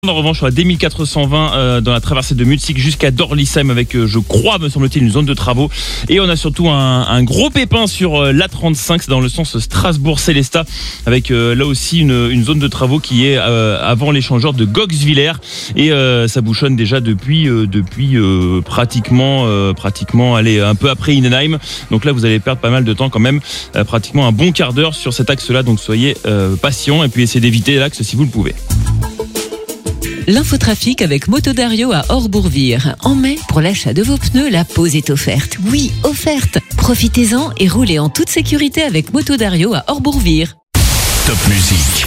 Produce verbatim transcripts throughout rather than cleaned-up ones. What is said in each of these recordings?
En revanche, sur la D mille quatre cent vingt euh, dans la traversée de Mutzig jusqu'à Dorlisheim avec, euh, je crois, me semble-t-il, une zone de travaux. Et on a surtout un, un gros pépin sur euh, l'A trente-cinq, c'est dans le sens Strasbourg-Célestat, avec euh, là aussi une, une zone de travaux qui est euh, avant l'échangeur de Goxwiller. Et euh, ça bouchonne déjà depuis, euh, depuis euh, pratiquement, euh, pratiquement, allez, un peu après Innenheim. Donc là, vous allez perdre pas mal de temps quand même, euh, pratiquement un bon quart d'heure sur cet axe-là. Donc soyez euh, patients et puis essayez d'éviter l'axe si vous le pouvez. L'infotrafic avec Motodario à Orbourvire. En mai, pour l'achat de vos pneus, la pause est offerte. Oui, offerte. Profitez-en et roulez en toute sécurité avec Motodario à Orbourvire. Top musique.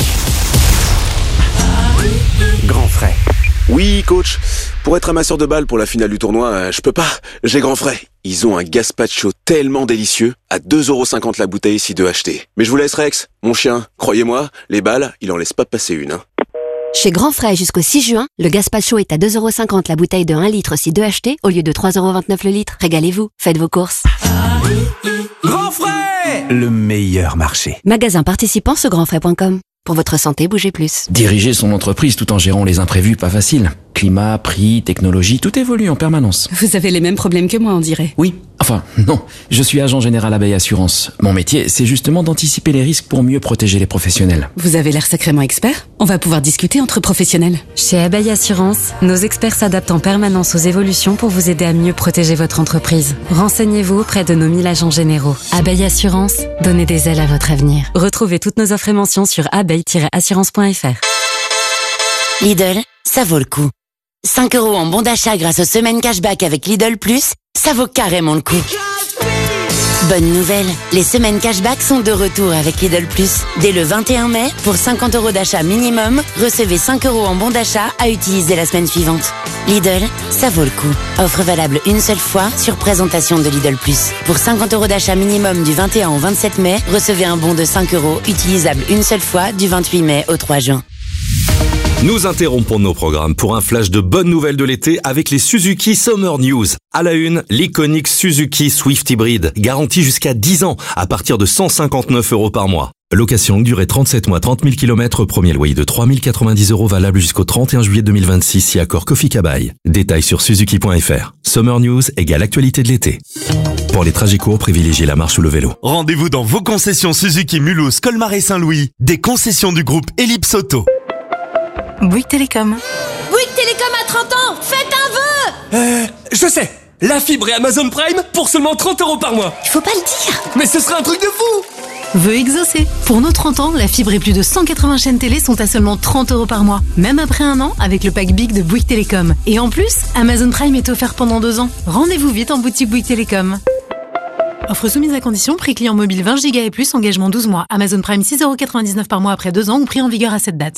Grand frais. Oui, coach. Pour être amasseur de balles pour la finale du tournoi, euh, je peux pas. J'ai grand frais. Ils ont un gazpacho tellement délicieux, à deux euros cinquante la bouteille si deux achetés. Mais je vous laisse Rex, mon chien. Croyez-moi, les balles, il en laisse pas passer une, hein. Chez Grand Frais jusqu'au six juin, le gazpacho est à deux euros cinquante la bouteille de un litre si deux achetés au lieu de trois euros vingt-neuf le litre. Régalez-vous, faites vos courses. Grand frais, le meilleur marché. Magasin participant sur grand frais point com. Pour votre santé, bougez plus. Diriger son entreprise tout en gérant les imprévus, pas facile. Climat, prix, technologie, tout évolue en permanence. Vous avez les mêmes problèmes que moi, on dirait. Oui, enfin, non. Je suis agent général Abeille Assurance. Mon métier, c'est justement d'anticiper les risques pour mieux protéger les professionnels. Vous avez l'air sacrément expert. On va pouvoir discuter entre professionnels. Chez Abeille Assurance, nos experts s'adaptent en permanence aux évolutions pour vous aider à mieux protéger votre entreprise. Renseignez-vous auprès de nos mille agents généraux. Abeille Assurance, donnez des ailes à votre avenir. Retrouvez toutes nos offres et mentions sur abeille tiret assurance point f r. Lidl, ça vaut le coup. cinq euros en bon d'achat grâce aux semaines cashback avec Lidl Plus, ça vaut carrément le coup. Bonne nouvelle, les semaines cashback sont de retour avec Lidl Plus. Dès le vingt et un mai, pour cinquante euros d'achat minimum, recevez cinq euros en bon d'achat à utiliser la semaine suivante. Lidl, ça vaut le coup. Offre valable une seule fois sur présentation de Lidl Plus. Pour cinquante euros d'achat minimum du vingt et un au vingt-sept mai, recevez un bon de cinq euros utilisable une seule fois du vingt-huit mai au trois juin. Nous interrompons nos programmes pour un flash de bonnes nouvelles de l'été avec les Suzuki Summer News. À la une, l'iconique Suzuki Swift Hybrid, garantie jusqu'à dix ans à partir de cent cinquante-neuf euros par mois. Location longue durée trente-sept mois, trente mille kilomètres, premier loyer de trois mille quatre-vingt-dix euros valable jusqu'au trente et un juillet deux mille vingt-six si accord Kofi Kabai. Détails sur suzuki point f r. Summer News égale actualité de l'été. Pour les trajets courts, privilégiez la marche ou le vélo. Rendez-vous dans vos concessions Suzuki Mulhouse, Colmar et Saint-Louis. Des concessions du groupe Ellipse Auto. Bouygues Télécom. Bouygues Télécom à trente ans, faites un vœu. Euh, je sais. La fibre et Amazon Prime pour seulement trente euros par mois. Il faut pas le dire. Mais ce serait un truc de fou. Vœu exaucé. Pour nos trente ans, la fibre et plus de cent quatre-vingts chaînes télé sont à seulement trente euros par mois. Même après un an, avec le pack Big de Bouygues Télécom. Et en plus, Amazon Prime est offert pendant deux ans. Rendez-vous vite en boutique Bouygues Télécom. Offre soumise à condition, prix client mobile vingt giga et plus, engagement douze mois. Amazon Prime six euros quatre-vingt-dix-neuf par mois après deux ans ou prix en vigueur à cette date.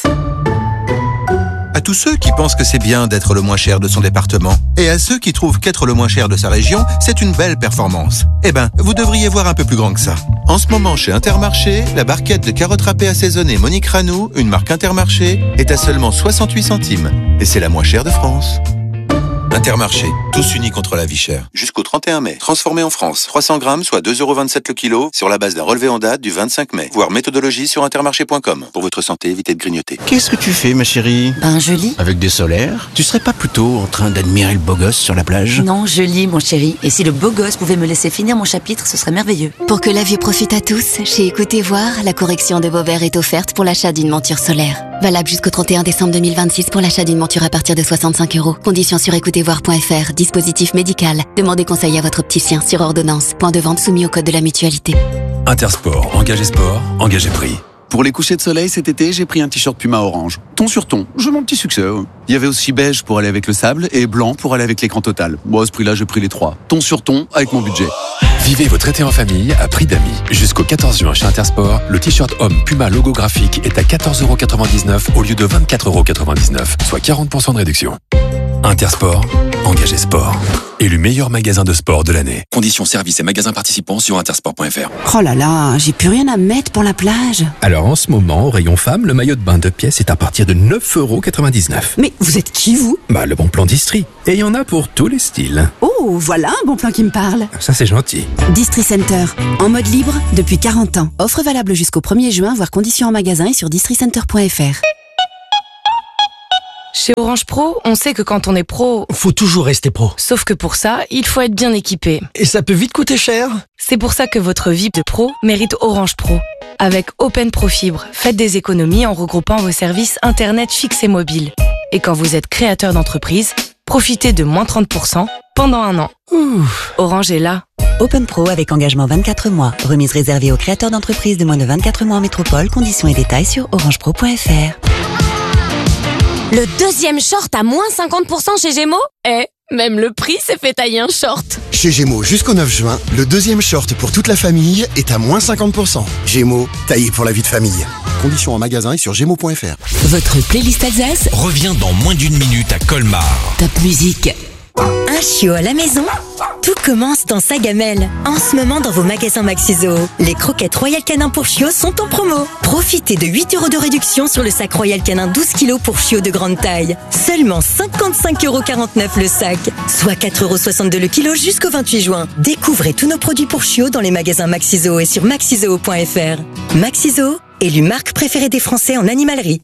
À tous ceux qui pensent que c'est bien d'être le moins cher de son département, et à ceux qui trouvent qu'être le moins cher de sa région, c'est une belle performance. Eh ben, vous devriez voir un peu plus grand que ça. En ce moment, chez Intermarché, la barquette de carottes râpées assaisonnées Monique Ranou, une marque Intermarché, est à seulement soixante-huit centimes. Et c'est la moins chère de France. Intermarché, tous unis contre la vie chère. Jusqu'au trente et un mai. Transformé en France. trois cents grammes, soit deux euros vingt-sept le kilo, sur la base d'un relevé en date du vingt-cinq mai. Voir méthodologie sur intermarché point com. Pour votre santé, évitez de grignoter. Qu'est-ce que tu fais, ma chérie? Ben, je lis. Avec des solaires? Tu serais pas plutôt en train d'admirer le beau gosse sur la plage? Non, je lis, mon chéri. Et si le beau gosse pouvait me laisser finir mon chapitre, ce serait merveilleux. Pour que la vue profite à tous, chez Écoutez Voir, la correction de vos verres est offerte pour l'achat d'une monture solaire. Valable jusqu'au trente et un décembre deux mille vingt-six pour l'achat d'une monture à partir de soixante-cinq euros. Conditions sur écoutez voir point f r. Dispositif médical. Demandez conseil à votre opticien sur ordonnance. Point de vente soumis au code de la mutualité. Intersport, engagé sport, engagé prix. Pour les couchers de soleil cet été, j'ai pris un t-shirt Puma orange. Ton sur ton, j'ai mon petit succès. Il y avait aussi beige pour aller avec le sable et blanc pour aller avec l'écran total. Bon, à ce prix-là, j'ai pris les trois. Ton sur ton avec mon budget. Vivez votre été en famille à prix d'amis. Jusqu'au quatorze juin chez Intersport, le t-shirt homme Puma logo graphique est à quatorze euros quatre-vingt-dix-neuf au lieu de vingt-quatre euros quatre-vingt-dix-neuf, soit quarante pour cent de réduction. Intersport, engagé sport. Élu meilleur magasin de sport de l'année. Conditions, services et magasins participants sur intersport point f r. Oh là là, j'ai plus rien à mettre pour la plage. Alors en ce moment, au rayon femme, le maillot de bain de pièces est à partir de neuf euros quatre-vingt-dix-neuf. Mais vous êtes qui, vous? Bah, le bon plan d'Istri. Et il y en a pour tous les styles. Oh, voilà un bon plan qui me parle. Ça, c'est gentil. Distri Center, en mode libre depuis quarante ans. Offre valable jusqu'au premier juin, voire conditions en magasin et sur distri center point f r. Chez Orange Pro, on sait que quand on est pro... Faut toujours rester pro. Sauf que pour ça, il faut être bien équipé. Et ça peut vite coûter cher. C'est pour ça que votre vie de pro mérite Orange Pro. Avec Open Pro Fibre, faites des économies en regroupant vos services Internet fixes et mobiles. Et quand vous êtes créateur d'entreprise, profitez de moins trente pour cent pendant un an. Ouh. Orange est là. Open Pro avec engagement vingt-quatre mois. Remise réservée aux créateurs d'entreprises de moins de vingt-quatre mois en métropole. Conditions et détails sur orangepro point f r. Le deuxième short à moins cinquante pour cent chez Gémeaux? Eh, même le prix s'est fait tailler un short. Chez Gémeaux, jusqu'au neuf juin, le deuxième short pour toute la famille est à moins cinquante pour cent. Gémeaux, taillé pour la vie de famille. Conditions en magasin et sur gémeaux point f r. Votre playlist Alsace revient dans moins d'une minute à Colmar. Top musique. Un chiot à la maison? Tout commence dans sa gamelle. En ce moment, dans vos magasins Maxiso, les croquettes Royal Canin pour chiots sont en promo. Profitez de huit euros de réduction sur le sac Royal Canin douze kilos pour chiots de grande taille. Seulement cinquante-cinq euros quarante-neuf le sac, soit quatre euros soixante-deux le kilo jusqu'au vingt-huit juin. Découvrez tous nos produits pour chiots dans les magasins Maxiso et sur maxizoo point f r. Maxiso, élu marque préférée des Français en animalerie.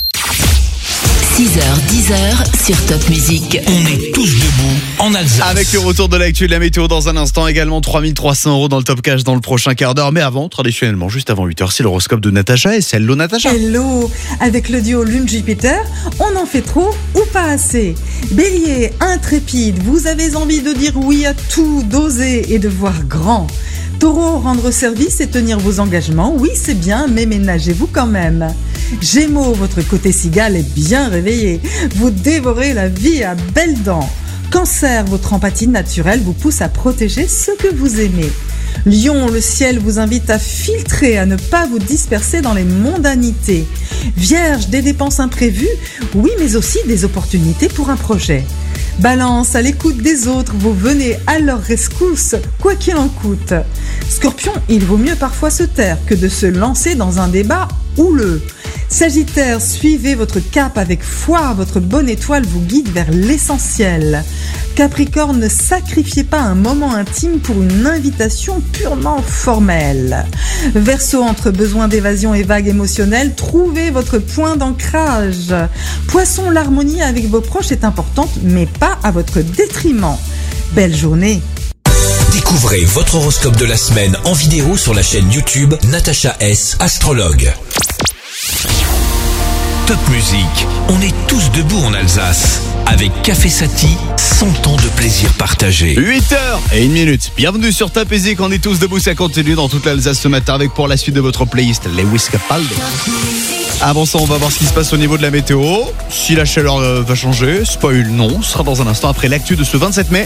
six heures, dix heures sur Top Music. On est tous debout en Alsace. Avec le retour de l'actu et de la météo dans un instant, également trois mille trois cents euros dans le Top Cash dans le prochain quart d'heure. Mais avant, traditionnellement, juste avant huit heures, c'est l'horoscope de Natacha. Et c'est hello Natacha. Hello. Avec le duo Lune-Jupiter, on en fait trop ou pas assez. Bélier, intrépide, vous avez envie de dire oui à tout, d'oser et de voir grand. Taureau, rendre service et tenir vos engagements, oui c'est bien, mais ménagez-vous quand même. Gémeaux, votre côté cigale est bien réveillé. Vous dévorez la vie à belles dents. Cancer, votre empathie naturelle vous pousse à protéger ceux que vous aimez. Lion, le ciel vous invite à filtrer, à ne pas vous disperser dans les mondanités. Vierge, des dépenses imprévues, oui mais aussi des opportunités pour un projet. Balance, à l'écoute des autres, vous venez à leur rescousse, quoi qu'il en coûte. Scorpion, il vaut mieux parfois se taire que de se lancer dans un débat houleux. Sagittaire, suivez votre cap avec foi, votre bonne étoile vous guide vers l'essentiel. Capricorne, ne sacrifiez pas un moment intime pour une invitation purement formelle. Verseau, entre besoin d'évasion et vague émotionnelle, trouvez votre point d'ancrage. Poisson, l'harmonie avec vos proches est importante, mais pas à votre détriment. Belle journée. Découvrez votre horoscope de la semaine en vidéo sur la chaîne YouTube Natacha S, astrologue. Top Musique, on est tous debout en Alsace. Avec Café Sati, cent ans de plaisir partagé. huit heures et une minute. Bienvenue sur Top Musique, on est tous debout, ça continue dans toute l'Alsace ce matin avec pour la suite de votre playlist Lewis Capaldi. Avant ça, on va voir ce qui se passe au niveau de la météo. Si la chaleur euh, va changer, spoil non, ce sera dans un instant après l'actu de ce vingt-sept mai.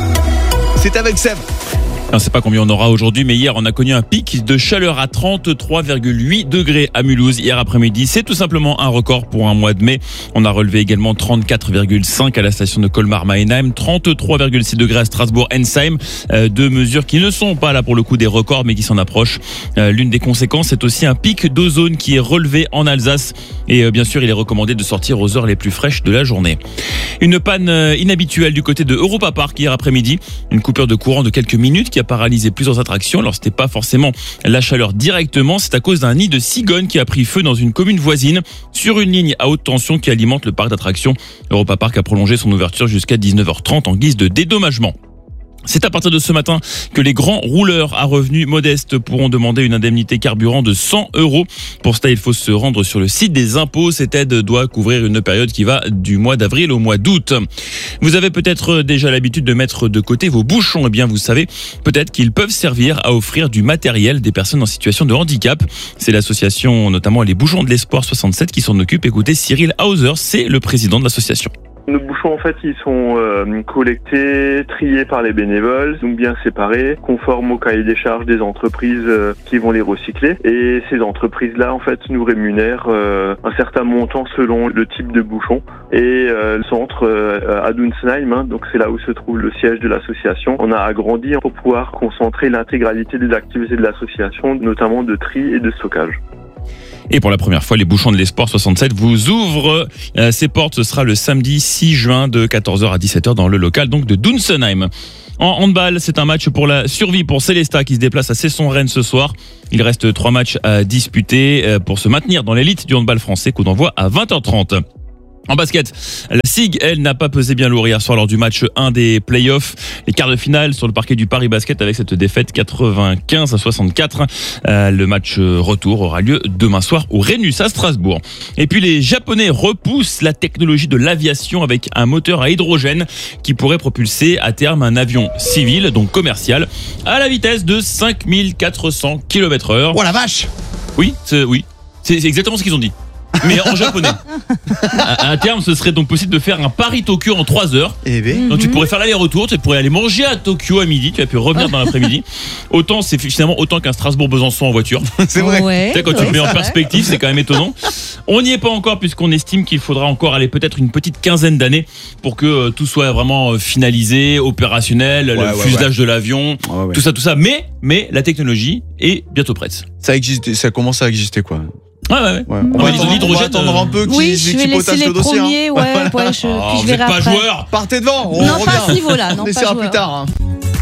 C'est avec Seb. On ne sait pas combien on aura aujourd'hui, mais hier on a connu un pic de chaleur à trente-trois virgule huit degrés à Mulhouse hier après-midi. C'est tout simplement un record pour un mois de mai. On a relevé également trente-quatre virgule cinq à la station de Colmar-Meinheim, trente-trois virgule six degrés à Strasbourg-Ensheim. Euh, deux mesures qui ne sont pas là pour le coup des records, mais qui s'en approchent. Euh, l'une des conséquences, c'est aussi un pic d'ozone qui est relevé en Alsace. Et euh, bien sûr, il est recommandé de sortir aux heures les plus fraîches de la journée. Une panne euh, inhabituelle du côté de Europa Park hier après-midi. Une coupure de courant de quelques minutes qui a paralysé plusieurs attractions. Alors c'était pas forcément la chaleur directement, c'est à cause d'un nid de cigognes qui a pris feu dans une commune voisine sur une ligne à haute tension qui alimente le parc d'attractions. Europa Park a prolongé son ouverture jusqu'à dix-neuf heures trente en guise de dédommagement. C'est à partir de ce matin que les grands rouleurs à revenus modestes pourront demander une indemnité carburant de cent euros. Pour cela, il faut se rendre sur le site des impôts. Cette aide doit couvrir une période qui va du mois d'avril au mois d'août. Vous avez peut-être déjà l'habitude de mettre de côté vos bouchons. Eh bien, vous savez peut-être qu'ils peuvent servir à offrir du matériel des personnes en situation de handicap. C'est l'association, notamment les Bouchons de l'Espoir soixante-sept, qui s'en occupe. Écoutez, Cyril Hauser, c'est le président de l'association. Nos bouchons, en fait, ils sont euh, collectés, triés par les bénévoles, donc bien séparés, conformes au cahier des charges des entreprises euh, qui vont les recycler. Et ces entreprises-là, en fait, nous rémunèrent euh, un certain montant selon le type de bouchon. Et euh, le centre euh, à Dunsheim, hein, donc c'est là où se trouve le siège de l'association, on a agrandi pour pouvoir concentrer l'intégralité des activités de l'association, notamment de tri et de stockage. Et pour la première fois, les Bouchons de l'Espoir soixante-sept vous ouvrent euh, ses portes. Ce sera le samedi six juin de quatorze heures à dix-sept heures dans le local donc de Dunsheim. En handball, c'est un match pour la survie pour Célestat qui se déplace à Cesson-Rennes ce soir. Il reste trois matchs à disputer pour se maintenir dans l'élite du handball français. Coup d'envoi à vingt heures trente. En basket, la S I G, elle, n'a pas pesé bien lourd hier soir lors du match un des playoffs. Les quarts de finale sur le parquet du Paris Basket avec cette défaite quatre-vingt-quinze à soixante-quatre. Euh, le match retour aura lieu demain soir au Rhenus à Strasbourg. Et puis les Japonais repoussent la technologie de l'aviation avec un moteur à hydrogène qui pourrait propulser à terme un avion civil, donc commercial, à la vitesse de cinq mille quatre cents kilomètres heure. Oh la vache! Oui, c'est, oui. C'est, c'est exactement ce qu'ils ont dit. Mais en japonais. À, à terme, ce serait donc possible de faire un Paris-Tokyo en trois heures. Eh ben. Donc tu pourrais faire l'aller-retour, tu pourrais aller manger à Tokyo à midi, tu vas puis revenir dans l'après-midi. Autant, c'est finalement autant qu'un Strasbourg-Besançon en voiture. C'est vrai. Ouais, tu sais, quand ouais, tu le mets en perspective, vrai. C'est quand même étonnant. On n'y est pas encore puisqu'on estime qu'il faudra encore aller peut-être une petite quinzaine d'années pour que euh, tout soit vraiment finalisé, opérationnel, ouais, le ouais, fuselage ouais. de l'avion, ouais, ouais. tout ça, tout ça. Mais, mais la technologie est bientôt prête. Ça existe, ça commence à exister quoi. Ouais, ouais, ouais. ouais. On, va attendre, on va attendre un peu qui, oui, je vais qui laisser les le dossier. Premiers, ouais, voilà. ouais, je, oh, puis je vous verrai êtes pas après. Joueur. Partez devant, on non, revient. pas à ce niveau-là, non, on pas essaiera joueur. plus tard. Hein.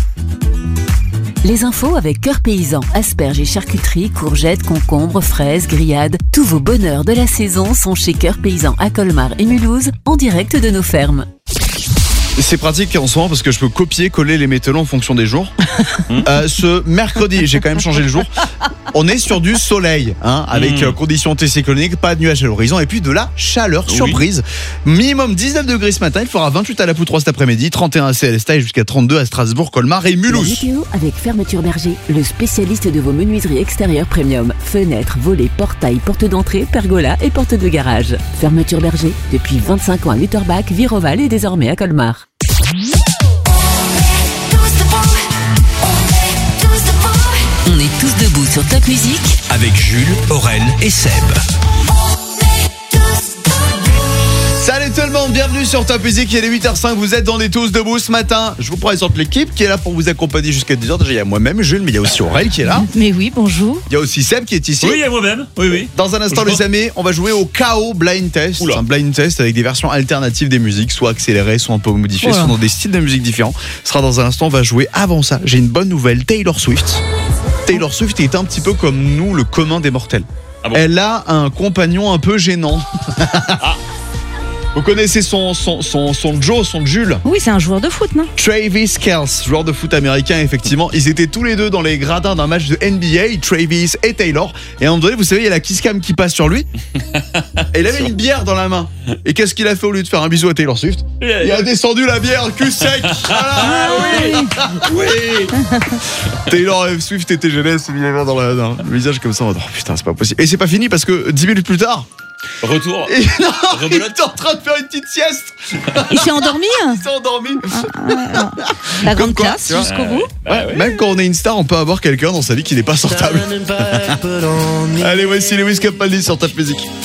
Les infos avec Cœur Paysan, asperges et charcuterie, courgettes, concombres, fraises, grillades. Tous vos bonheurs de la saison sont chez Cœur Paysan à Colmar et Mulhouse, en direct de nos fermes. C'est pratique en ce moment parce que je peux copier, coller les métallons en fonction des jours. euh, ce mercredi, j'ai quand même changé le jour. On est sur du soleil, hein, avec mmh. euh, conditions anticycloniques, pas de nuages à l'horizon et puis de la chaleur oui. surprise. Minimum dix-neuf degrés ce matin, il fera vingt-huit à la Poutroie cet après-midi, trente et un à Célestat et jusqu'à trente-deux à Strasbourg, Colmar et Mulhouse. La météo avec Fermeture Berger, le spécialiste de vos menuiseries extérieures premium. Fenêtres, volets, portails, portes d'entrée, pergolas et portes de garage. Fermeture Berger, depuis vingt-cinq ans à Lutterbach, Viroval et désormais à Colmar. On est tous debout sur Top Music avec Jules, Aurel et Seb. Salut tout le monde, bienvenue sur Top Music, il est huit heures cinq, vous êtes dans les tous debout ce matin. Je vous présente l'équipe qui est là pour vous accompagner jusqu'à dix heures. Déjà il y a moi-même Jules, mais il y a aussi Aurel qui est là. Mais oui, bonjour. Il y a aussi Seb qui est ici. Oui, il y a moi-même, oui, oui. Dans un instant bonjour. Les amis, on va jouer au K O Blind Test. Oula. Un blind test avec des versions alternatives des musiques, soit accélérées, soit un peu modifiées, Oula. Soit dans des styles de musique différents. Ce sera dans un instant, on va jouer. Avant ça, j'ai une bonne nouvelle, Taylor Swift. Taylor Swift est un petit peu comme nous, le commun des mortels. Ah bon. Elle a un compagnon un peu gênant. Ah. Vous connaissez son, son, son, son Joe, son Jules? Oui, c'est un joueur de foot, non? Travis Kelce, joueur de foot américain, effectivement. Ils étaient tous les deux dans les gradins d'un match de N B A, Travis et Taylor. Et à un moment donné, vous savez, il y a la kiss cam qui passe sur lui. Et il avait une bière dans la main. Et qu'est-ce qu'il a fait au lieu de faire un bisou à Taylor Swift? Il a descendu la bière, cul sec. Voilà, oui. Oui. Taylor Swift était gêné, s'est mis la main dans, la, dans le visage comme ça. Oh putain, c'est pas possible. Et c'est pas fini parce que dix minutes plus tard, retour. Et non, il est en train de faire une petite sieste. Il s'est endormi. Il s'est endormi. Ah, ouais, la grande quoi, classe jusqu'au bout. Ouais, ouais. Même quand on est une star, on peut avoir quelqu'un dans sa vie qui n'est pas sortable. Allez, voici Lewis Capaldi sur Top Music.